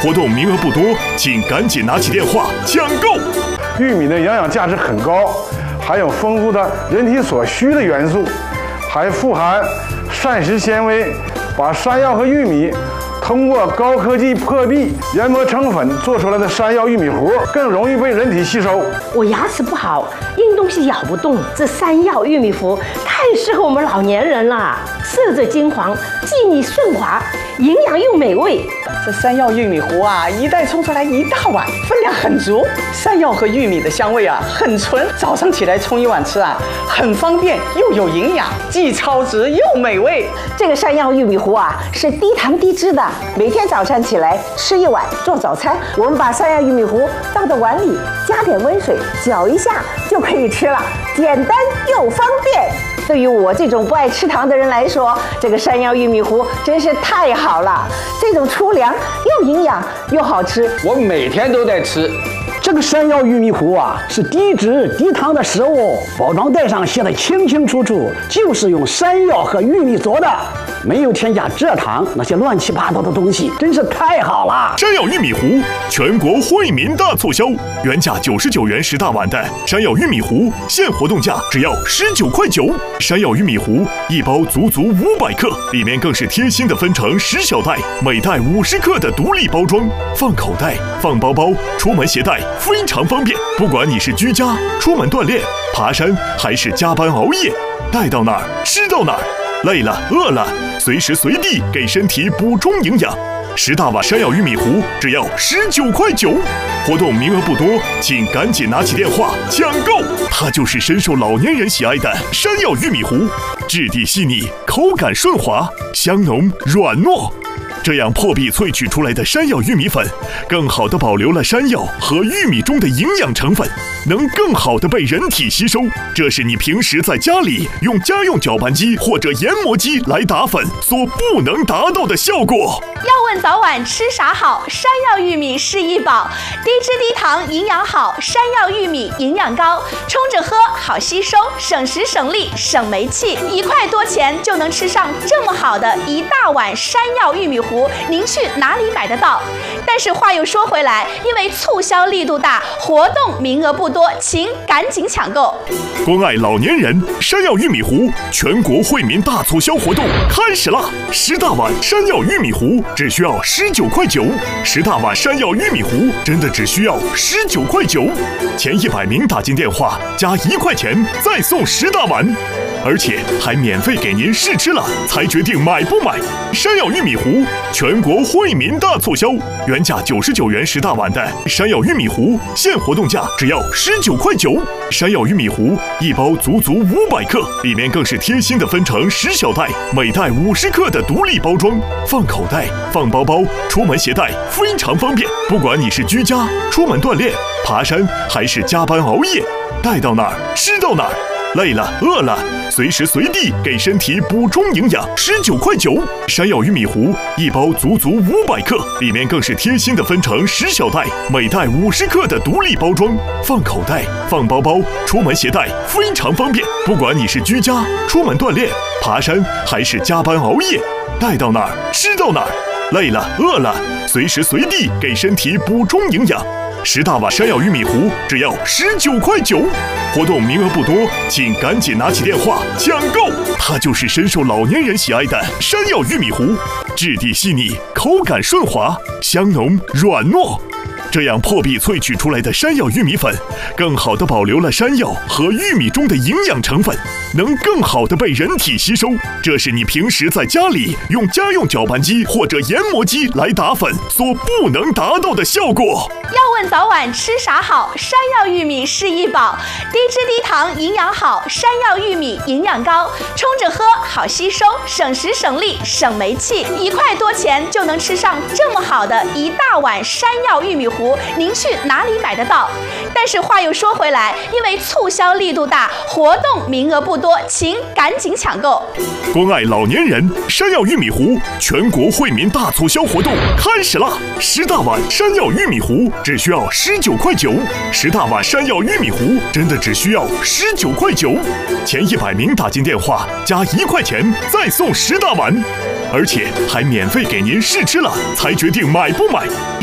活动名额不多，请赶紧拿起电话抢购。 玉米的营养价值很高，含有丰富的人体所需的元素，还富含膳食纤维。把山药和玉米通过高科技破壁研磨成粉做出来的山药玉米糊更容易被人体吸收。 我牙齿不好，硬东西咬不动，这山药玉米糊太适合我们老年人了，色泽金黄，细腻顺滑，营养又美味。 这山药玉米糊啊，一袋冲出来一大碗，分量很足。山药和玉米的香味啊，很纯，早上起来冲一碗吃啊，很方便又有营养，既超值又美味。 这个山药玉米糊啊，是低糖低脂的，每天早上起来吃一碗做早餐。我们把山药玉米糊倒到碗里，加点温水，搅一下就可以吃了，简单又方便。对于我这种不爱吃糖的人来说，这个山药玉米糊真是太好了。这种粗粮又营养又好吃， 我每天都在吃。 这个山药玉米糊啊，是低脂低糖的食物，包装袋上写的清清楚楚，就是用山药和玉米做的，没有添加蔗糖那些乱七八糟的东西，真是太好了。 山药玉米糊全国惠民大促销，原价99元10大碗的山药玉米糊，现活动价只要19块9。山药玉米糊一包足足500克，里面更是贴心的分成10小袋，每袋50克的独立包装，放口袋、放包包，出门携带非常方便。不管你是居家、出门锻炼、爬山，还是加班熬夜，带到哪儿吃到哪儿，累了饿了，随时随地给身体补充营养。10大碗山药玉米糊只要19块9，活动名额不多，请赶紧拿起电话抢购。它就是深受老年人喜爱的山药玉米糊，质地细腻，口感顺滑，香浓软糯。这样破壁萃取出来的山药玉米粉，更好地保留了山药和玉米中的营养成分，能更好地被人体吸收。这是你平时在家里用家用搅拌机或者研磨机来打粉所不能达到的效果。 要问早晚吃啥好，山药玉米是一宝，低脂低糖，营养好，山药玉米营养高，冲着喝好吸收，省时省力省煤气，1块多钱就能吃上这么好的一大碗山药玉米糊，您去哪里买得到？但是话又说回来，因为促销力度大，活动名额不多，请赶紧抢购。 关爱老年人，山药玉米糊全国惠民大促销活动开始啦！10大碗山药玉米糊只需要19块9，10大碗山药玉米糊真的只需要19块9，前100名打进电话加1块钱再送10大碗，而且还免费给您试吃了才决定买不买。山药玉米糊全国惠民大促销，原价99元10大碗的山药玉米糊，现活动价只要19块9。山药玉米糊一包足足500克，里面更是贴心的分成10小袋，每袋50克的独立包装，放口袋、放包包，出门携带非常方便。不管你是居家、出门锻炼、爬山，还是加班熬夜，带到哪儿吃到哪儿，累了饿了，随时随地给身体补充营养。19块9，山药玉米糊一包足足500克，里面更是贴心的分成10小袋，每袋50克的独立包装，放口袋、放包包，出门携带非常方便。不管你是居家、出门锻炼、爬山，还是加班熬夜，带到哪儿吃到哪儿，累了饿了，随时随地给身体补充营养。10大碗山药玉米糊只要19块9，活动名额不多，请赶紧拿起电话抢购。它就是深受老年人喜爱的山药玉米糊，质地细腻，口感顺滑，香浓软糯。这样破壁萃取出来的山药玉米粉，更好地保留了山药和玉米中的营养成分，能更好地被人体吸收。这是你平时在家里用家用搅拌机或者研磨机来打粉所不能达到的效果。 要问早晚吃啥好，山药玉米是一宝，低脂低糖，营养好，山药玉米营养高，冲着喝好吸收，省时省力省煤气，1块多钱就能吃上这么好的一大碗山药玉米糊，您去哪里买得到？但是话又说回来，因为促销力度大，活动名额不多，请赶紧抢购。 关爱老年人，山药玉米糊全国惠民大促销活动开始啦！10大碗山药玉米糊只需要19块9，10大碗山药玉米糊真的只需要19块9，前100名打进电话加1块钱再送10大碗，而且还免费给您试吃了才决定买不买。